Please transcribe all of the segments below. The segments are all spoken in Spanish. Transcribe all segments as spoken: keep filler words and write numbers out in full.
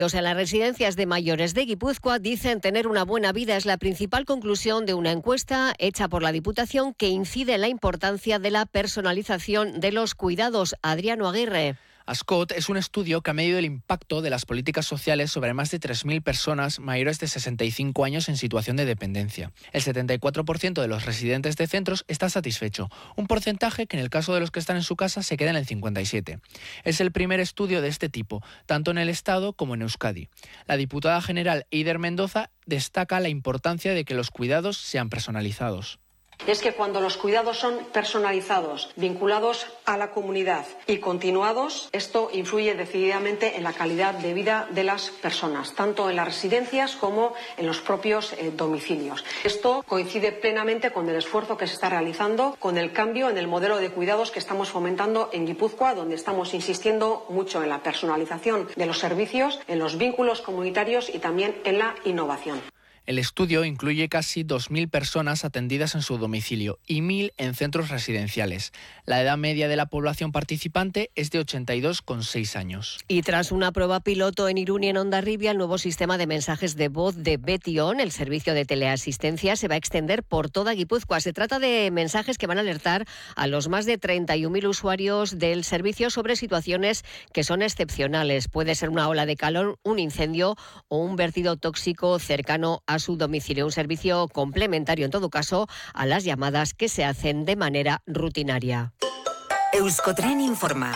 En las residencias de mayores de Guipúzcoa dicen tener una buena vida. Es la principal conclusión de una encuesta hecha por la Diputación que incide en la importancia de la personalización de los cuidados. Adriano Aguirre. Ascot es un estudio que ha medido el impacto de las políticas sociales sobre más de tres mil personas mayores de sesenta y cinco años en situación de dependencia. El setenta y cuatro por ciento de los residentes de centros está satisfecho, un porcentaje que en el caso de los que están en su casa se queda en el cincuenta y siete por ciento. Es el primer estudio de este tipo, tanto en el Estado como en Euskadi. La diputada general Eider Mendoza destaca la importancia de que los cuidados sean personalizados. Es que cuando los cuidados son personalizados, vinculados a la comunidad y continuados, esto influye decididamente en la calidad de vida de las personas, tanto en las residencias como en los propios eh, domicilios. Esto coincide plenamente con el esfuerzo que se está realizando, con el cambio en el modelo de cuidados que estamos fomentando en Guipúzcoa, donde estamos insistiendo mucho en la personalización de los servicios, en los vínculos comunitarios y también en la innovación. El estudio incluye casi dos mil personas atendidas en su domicilio y mil en centros residenciales. La edad media de la población participante es de ochenta y dos coma seis años. Y tras una prueba piloto en Irún y en Hondarribia, el nuevo sistema de mensajes de voz de Betion, el servicio de teleasistencia, se va a extender por toda Guipúzcoa. Se trata de mensajes que van a alertar a los más de treinta y un mil usuarios del servicio sobre situaciones que son excepcionales. Puede ser una ola de calor, un incendio o un vertido tóxico cercano a su domicilio. Un servicio complementario, en todo caso, a las llamadas que se hacen de manera rutinaria. Euskotren informa.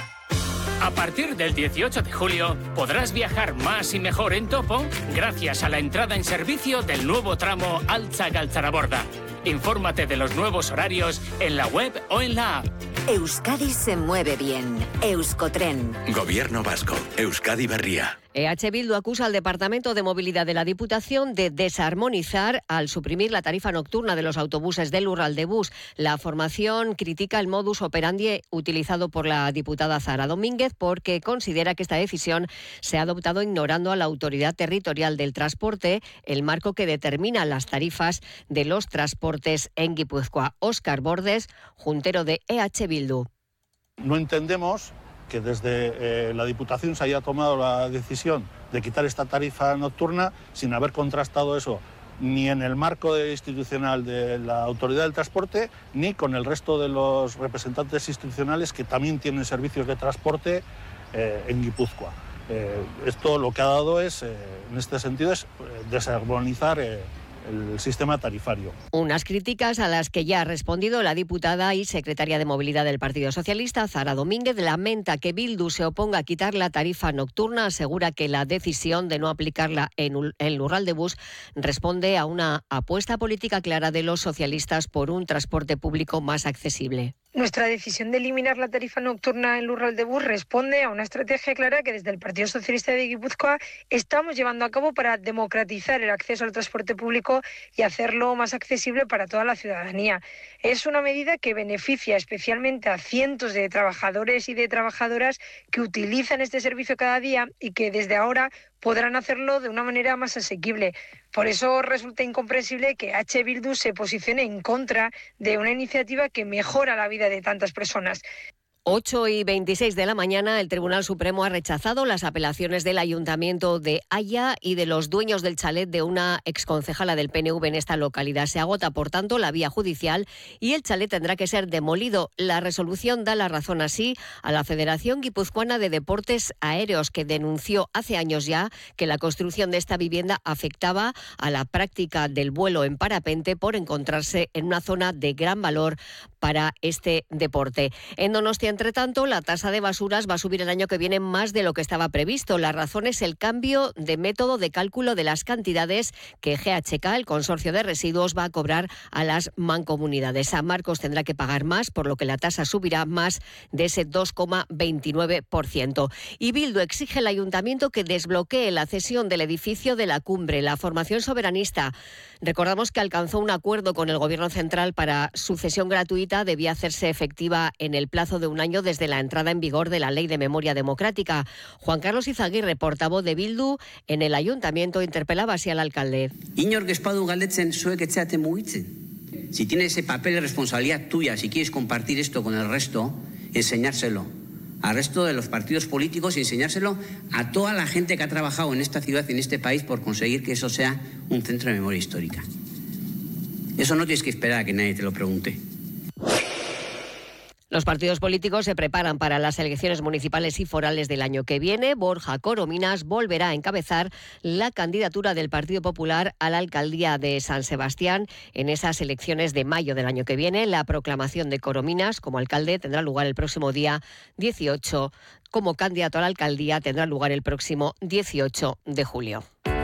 A partir del dieciocho de julio podrás viajar más y mejor en Topo gracias a la entrada en servicio del nuevo tramo Altza-Galtzaraborda. Infórmate de los nuevos horarios en la web o en la app. Euskadi se mueve bien. Euskotren. Gobierno vasco. Euskadi Berria. E H Bildu acusa al Departamento de Movilidad de la Diputación de desarmonizar al suprimir la tarifa nocturna de los autobuses del Lurraldebus. La formación critica el modus operandi utilizado por la diputada Zara Domínguez porque considera que esta decisión se ha adoptado ignorando a la Autoridad Territorial del Transporte, el marco que determina las tarifas de los transportes en Guipúzcoa. Óscar Bordes, juntero de E H Bildu. No entendemos que desde eh, la Diputación se haya tomado la decisión de quitar esta tarifa nocturna sin haber contrastado eso ni en el marco de institucional de la Autoridad del Transporte ni con el resto de los representantes institucionales que también tienen servicios de transporte eh, en Guipúzcoa. Eh, esto lo que ha dado es, eh, en este sentido, es desarmonizar eh, el sistema tarifario. Unas críticas a las que ya ha respondido la diputada y secretaria de Movilidad del Partido Socialista, Zara Domínguez. Lamenta que Bildu se oponga a quitar la tarifa nocturna. Asegura que la decisión de no aplicarla en el Lurraldebus responde a una apuesta política clara de los socialistas por un transporte público más accesible. Nuestra decisión de eliminar la tarifa nocturna en Lurraldebus responde a una estrategia clara que desde el Partido Socialista de Guipúzcoa estamos llevando a cabo para democratizar el acceso al transporte público y hacerlo más accesible para toda la ciudadanía. Es una medida que beneficia especialmente a cientos de trabajadores y de trabajadoras que utilizan este servicio cada día y que desde ahora podrán hacerlo de una manera más asequible. Por eso resulta incomprensible que H. Bildu se posicione en contra de una iniciativa que mejora la vida de tantas personas. ocho y veintiséis de la mañana, el Tribunal Supremo ha rechazado las apelaciones del Ayuntamiento de Haya y de los dueños del chalet de una exconcejala del P N V en esta localidad. Se agota, por tanto, la vía judicial y el chalet tendrá que ser demolido. La resolución da la razón así a la Federación Guipuzcoana de Deportes Aéreos, que denunció hace años ya que la construcción de esta vivienda afectaba a la práctica del vuelo en parapente por encontrarse en una zona de gran valor para este deporte. En Donostia, entre tanto, la tasa de basuras va a subir el año que viene más de lo que estaba previsto. La razón es el cambio de método de cálculo de las cantidades que G H K, el consorcio de residuos, va a cobrar a las mancomunidades. San Marcos tendrá que pagar más, por lo que la tasa subirá más de ese dos coma veintinueve por ciento. Y Bildu exige al ayuntamiento que desbloquee la cesión del edificio de la Cumbre. La formación soberanista, recordamos que alcanzó un acuerdo con el Gobierno central para su cesión gratuita. Debía hacerse efectiva en el plazo de un año desde la entrada en vigor de la Ley de Memoria Democrática. Juan Carlos Izaguirre, portavoz de Bildu en el ayuntamiento, interpelaba así al alcalde. Inork ez badu galdetzen zuek etxeate mugitzen. Si tienes ese papel de responsabilidad tuya, si quieres compartir esto con el resto, enseñárselo. al resto de los partidos políticos y enseñárselo a toda la gente que ha trabajado en esta ciudad y en este país por conseguir que eso sea un centro de memoria histórica. Eso no tienes que esperar a que nadie te lo pregunte. Los partidos políticos se preparan para las elecciones municipales y forales del año que viene. Borja Corominas volverá a encabezar la candidatura del Partido Popular a la alcaldía de San Sebastián en esas elecciones de mayo del año que viene. La proclamación de Corominas como alcalde tendrá lugar el próximo día dieciocho. Como candidato a la alcaldía tendrá lugar el próximo dieciocho de julio.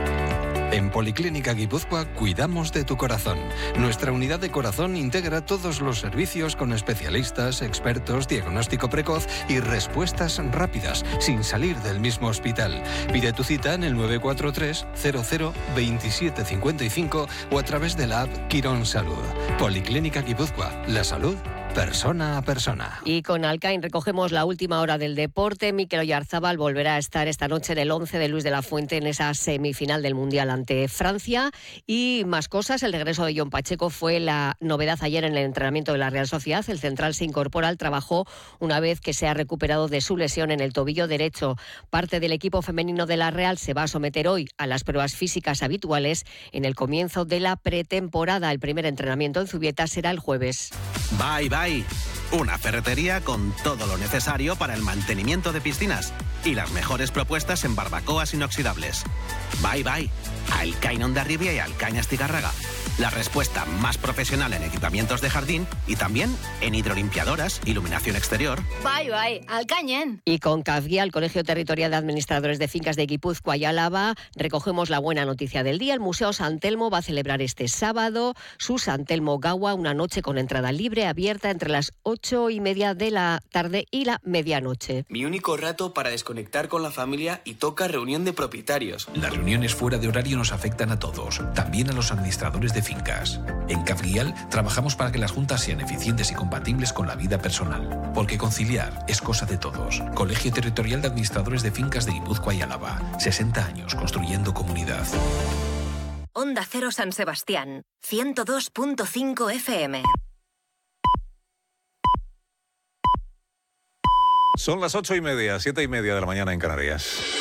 En Policlínica Guipúzcoa cuidamos de tu corazón. Nuestra unidad de corazón integra todos los servicios con especialistas, expertos, diagnóstico precoz y respuestas rápidas, sin salir del mismo hospital. Pide tu cita en el nueve cuatro tres cero cero veintisiete cincuenta y cinco o a través de la app Quirón Salud. Policlínica Guipúzcoa, la salud persona a persona. Y con Alcain recogemos la última hora del deporte. Mikel Oyarzábal volverá a estar esta noche en el once de Luis de la Fuente en esa semifinal del Mundial ante Francia. Y más cosas, el regreso de Jon Pacheco fue la novedad ayer en el entrenamiento de la Real Sociedad. El central se incorpora al trabajo una vez que se ha recuperado de su lesión en el tobillo derecho. Parte del equipo femenino de la Real se va a someter hoy a las pruebas físicas habituales en el comienzo de la pretemporada. El primer entrenamiento en Zubieta será el jueves. Bye, bye. Una ferretería con todo lo necesario para el mantenimiento de piscinas y las mejores propuestas en barbacoas inoxidables. Bye bye a Alcain Hondarribia y Alcain Astigarraga. La respuesta más profesional en equipamientos de jardín y también en hidrolimpiadoras, iluminación exterior. Bye bye, Alcañen. Y con CAFGUIA, el Colegio Territorial de Administradores de Fincas de Guipúzcoa y Álava, recogemos la buena noticia del día. El Museo San Telmo va a celebrar este sábado su San Telmo Gaua, una noche con entrada libre, abierta entre las ocho y media de la tarde y la medianoche. Mi único rato para desconectar con la familia y toca reunión de propietarios. Las reuniones fuera de horario nos afectan a todos, también a los administradores de fincas. En CAFGUIAL trabajamos para que las juntas sean eficientes y compatibles con la vida personal, porque conciliar es cosa de todos. Colegio Territorial de Administradores de Fincas de Guipúzcoa y Álava. sesenta años construyendo comunidad. Onda Cero San Sebastián, ciento dos punto cinco F M. Son las ocho y media, siete y media de la mañana en Canarias.